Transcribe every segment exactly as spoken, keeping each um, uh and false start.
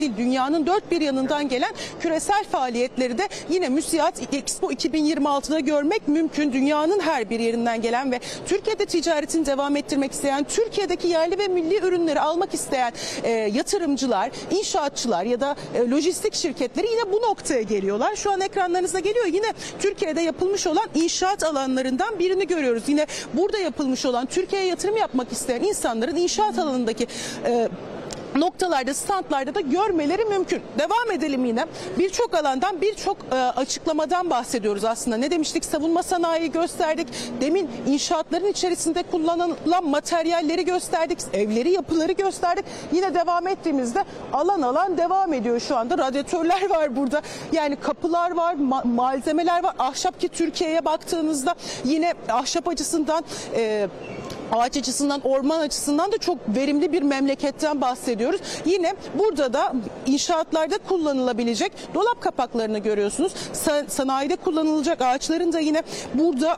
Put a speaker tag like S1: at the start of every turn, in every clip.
S1: Dünyanın dört bir yanından gelen küresel faaliyetleri de yine Müsiat Expo iki bin yirmi altıda görmek mümkün. Dünyanın her bir yerinden gelen ve Türkiye'de ticaretini devam ettirmek isteyen, Türkiye'deki yerli ve milli ürünleri almak isteyen e, yatırımcılar, inşaatçılar ya da e, lojistik şirketleri yine bu noktaya geliyorlar. Şu an ekranlarınızda geliyor. Yine Türkiye'de yapılmış olan inşaat alanlarından birini görüyoruz. Yine burada yapılmış olan, Türkiye'ye yatırım yapmak isteyen insanların inşaat alanındaki e, noktalarda, standlarda da görmeleri mümkün. Devam edelim yine. Birçok alandan, birçok e, açıklamadan bahsediyoruz aslında. Ne demiştik? Savunma sanayi gösterdik. Demin inşaatların içerisinde kullanılan materyalleri gösterdik. Evleri, yapıları gösterdik. Yine devam ettiğimizde alan alan devam ediyor şu anda. Radyatörler var burada. Yani kapılar var, ma malzemeler var. Ahşap, ki Türkiye'ye baktığınızda yine ahşap açısından e, ağaç açısından, orman açısından da çok verimli bir memleketten bahsediyoruz. Yine burada da inşaatlarda kullanılabilecek dolap kapaklarını görüyorsunuz. Sa sanayide kullanılacak ağaçların da yine burada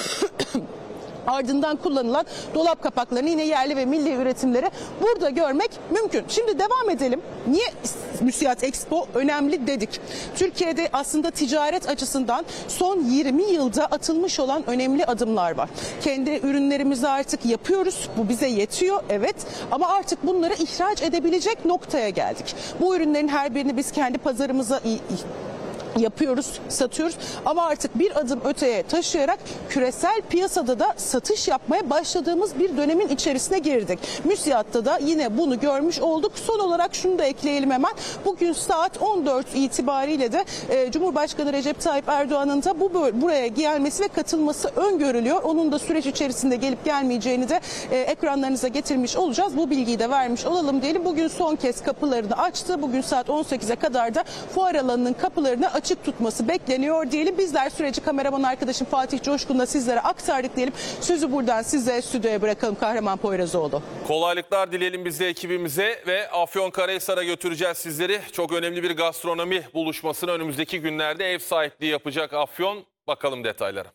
S1: ardından kullanılan dolap kapaklarını, yine yerli ve milli üretimleri burada görmek mümkün. Şimdi devam edelim. Niye Müsiat Expo önemli dedik? Türkiye'de aslında ticaret açısından son yirmi yılda atılmış olan önemli adımlar var. Kendi ürünlerimizi artık yapıyoruz. Bu bize yetiyor, evet. Ama artık bunları ihraç edebilecek noktaya geldik. Bu ürünlerin her birini biz kendi pazarımıza yapıyoruz, satıyoruz ama artık bir adım öteye taşıyarak küresel piyasada da satış yapmaya başladığımız bir dönemin içerisine girdik. Müsiat'ta da yine bunu görmüş olduk. Son olarak şunu da ekleyelim hemen. Bugün saat on dört itibariyle de e, Cumhurbaşkanı Recep Tayyip Erdoğan'ın da bu buraya gelmesi ve katılması öngörülüyor. Onun da süreç içerisinde gelip gelmeyeceğini de e, ekranlarınıza getirmiş olacağız. Bu bilgiyi de vermiş olalım diyelim. Bugün son kez kapılarını açtı. Bugün saat on sekize kadar da fuar alanının kapılarını açık açık tutması bekleniyor diyelim. Bizler süreci kameraman arkadaşım Fatih Coşkun'la sizlere aktardık diyelim. Sözü buradan size, stüdyoya bırakalım. Kahraman Poyrazoğlu.
S2: Kolaylıklar dileyelim biz de ekibimize ve Afyonkarahisar'a götüreceğiz sizleri. Çok önemli bir gastronomi buluşmasını önümüzdeki günlerde ev sahipliği yapacak Afyon. Bakalım detaylara.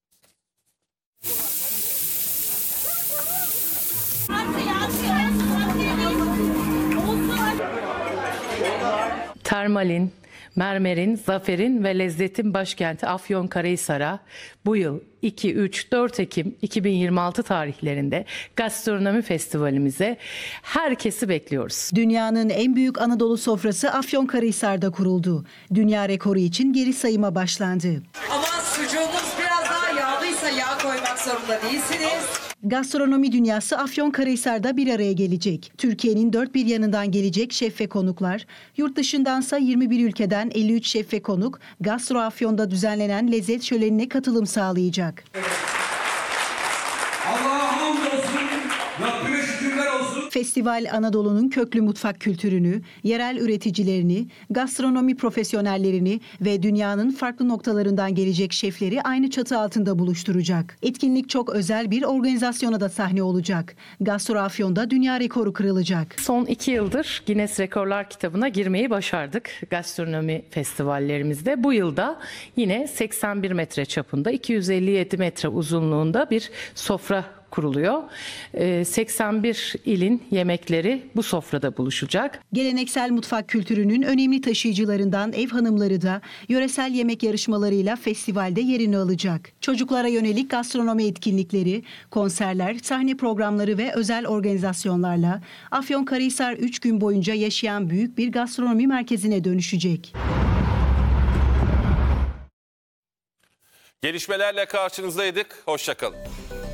S3: Termalin, mermerin, zaferin ve lezzetin başkenti Afyonkarahisar'a bu yıl iki, üç, dört Ekim iki bin yirmi altı tarihlerinde gastronomi festivalimize herkesi bekliyoruz.
S4: Dünyanın en büyük Anadolu sofrası Afyonkarahisar'da kuruldu. Dünya rekoru için geri sayıma başlandı.
S5: Ama sucuğumuz biraz daha yağlıysa yağ koymak zorunda değilsiniz.
S4: Gastronomi dünyası Afyonkarahisar'da bir araya gelecek. Türkiye'nin dört bir yanından gelecek şef ve konuklar, yurt dışındansa yirmi bir ülkeden elli üç şef ve konuk, Gastro Afyon'da düzenlenen lezzet şölenine katılım sağlayacak.
S6: Allah'a hamdolsun, Rabbime şükürler olsun.
S4: Festival Anadolu'nun köklü mutfak kültürünü, yerel üreticilerini, gastronomi profesyonellerini ve dünyanın farklı noktalarından gelecek şefleri aynı çatı altında buluşturacak. Etkinlik çok özel bir organizasyona da sahne olacak. Gastro Afyon'da dünya rekoru kırılacak.
S3: Son iki yıldır Guinness Rekorlar kitabına girmeyi başardık gastronomi festivallerimizde. Bu yılda yine seksen bir metre çapında, iki yüz elli yedi metre uzunluğunda bir sofra kuruluyor. seksen bir ilin yemekleri bu sofrada buluşacak.
S4: Geleneksel mutfak kültürünün önemli taşıyıcılarından ev hanımları da yöresel yemek yarışmalarıyla festivalde yerini alacak. Çocuklara yönelik gastronomi etkinlikleri, konserler, sahne programları ve özel organizasyonlarla Afyonkarahisar üç gün boyunca yaşayan büyük bir gastronomi merkezine dönüşecek.
S2: Gelişmelerle karşınızdaydık. Hoşça kalın.